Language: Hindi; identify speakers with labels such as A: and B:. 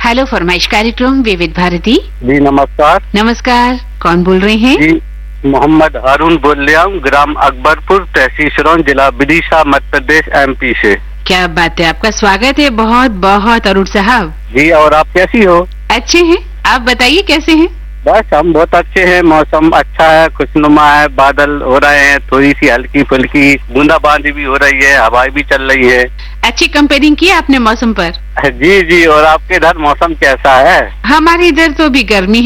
A: हेलो फरमाइश कार्यक्रम विविध भारती।
B: जी नमस्कार।
A: नमस्कार, कौन बोल रहे हैं?
B: जी मोहम्मद हारून बोल रहा हूँ, ग्राम अकबरपुर, तहसील सिरौन, जिला विदिशा, मध्य प्रदेश, MP से।
A: क्या बात है, आपका स्वागत है बहुत बहुत अरुण साहब।
B: जी, और आप कैसी हो?
A: अच्छे हैं, आप बताइए कैसे हैं?
B: बस हम बहुत अच्छे हैं, मौसम अच्छा है, खुशनुमा है, बादल हो रहे हैं, थोड़ी सी हल्की फुल्की बूंदाबांदी भी हो रही है, हवाएं भी चल रही है।
A: अच्छी कंपेयरिंग की आपने मौसम पर।
B: जी जी, और आपके इधर मौसम कैसा है?
A: हमारे इधर तो भी गर्मी